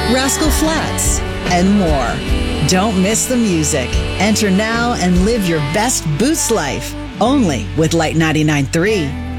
Rascal Flatts, and more. Don't miss the music. Enter now and live your best Boots life. Only with Light 99.3.